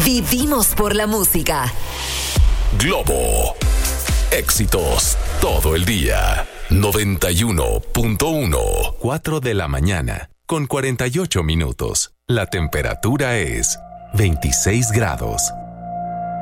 Vivimos por la música. Globo. Éxitos todo el día. 91.1. 4 de la mañana, con 48 minutos. La temperatura es 26 grados.